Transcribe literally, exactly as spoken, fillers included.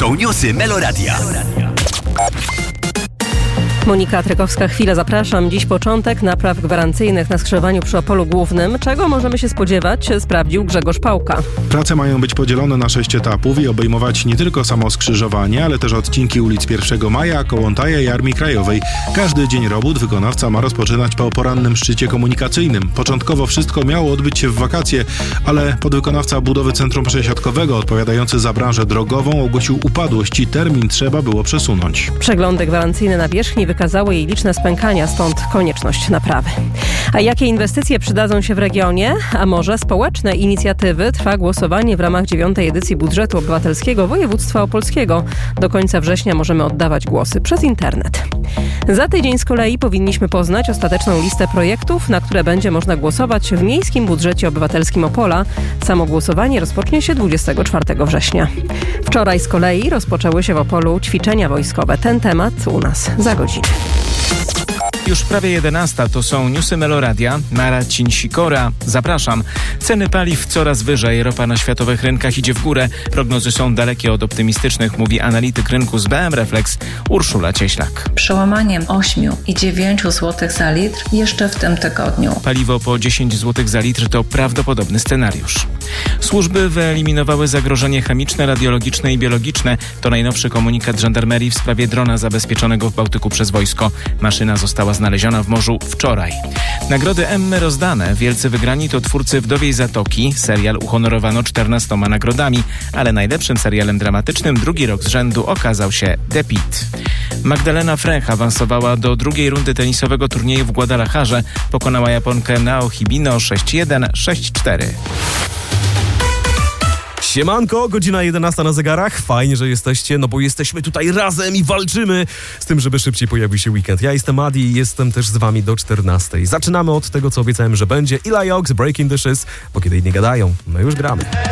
są newsy Meloradia. Monika Trykowska-Chwila, zapraszam. Dziś początek napraw gwarancyjnych na skrzyżowaniu przy Opolu Głównym. Czego możemy się spodziewać, sprawdził Grzegorz Pałka. Prace mają być podzielone na sześć etapów i obejmować nie tylko samo skrzyżowanie, ale też odcinki ulic pierwszego maja, Kołątaja i Armii Krajowej. Każdy dzień robót wykonawca ma rozpoczynać po porannym szczycie komunikacyjnym. Początkowo wszystko miało odbyć się w wakacje, ale podwykonawca budowy centrum przesiadkowego odpowiadający za branżę drogową ogłosił upadłość i termin trzeba było przesunąć. Przeglądy gwarancyjne na wierzchni wykazały jej liczne spękania, stąd konieczność naprawy. A jakie inwestycje przydadzą się w regionie? A może społeczne inicjatywy? Trwa głosowanie w ramach dziewiątej edycji budżetu obywatelskiego województwa opolskiego. Do końca września możemy oddawać głosy przez internet. Za tydzień z kolei powinniśmy poznać ostateczną listę projektów, na które będzie można głosować w miejskim budżecie obywatelskim Opola. Samo głosowanie rozpocznie się dwudziestego czwartego września. Wczoraj z kolei rozpoczęły się w Opolu ćwiczenia wojskowe. Ten temat u nas za godzinę. Już prawie jedenasta, to są newsy Meloradia. Marcin Sikora, zapraszam. Ceny paliw coraz wyżej, ropa na światowych rynkach idzie w górę. Prognozy są dalekie od optymistycznych, mówi analityk rynku z B M Reflex Urszula Cieślak. Przełamaniem osiem i dziewięć złotych za litr jeszcze w tym tygodniu. Paliwo po dziesięć złotych za litr to prawdopodobny scenariusz. Służby wyeliminowały zagrożenie chemiczne, radiologiczne i biologiczne. To najnowszy komunikat żandarmerii w sprawie drona zabezpieczonego w Bałtyku przez wojsko. Maszyna została znaleziona w morzu wczoraj. Nagrody Emmy rozdane. Wielcy wygrani to twórcy Wdowiej Zatoki. Serial uhonorowano czternastoma nagrodami, ale najlepszym serialem dramatycznym drugi rok z rzędu okazał się The Pitt. Magdalena Frech awansowała do drugiej rundy tenisowego turnieju w Guadalajarze. Pokonała Japonkę Nao Hibino sześć jeden sześć cztery. Siemanko, godzina jedenasta na zegarach. Fajnie, że jesteście, no bo jesteśmy tutaj razem i walczymy z tym, żeby szybciej pojawił się weekend. Ja jestem Adi i jestem też z wami do czternastej. Zaczynamy od tego, co obiecałem, że będzie. Eli Ox, Breaking the Shoes, bo kiedy inni gadają, no już gramy.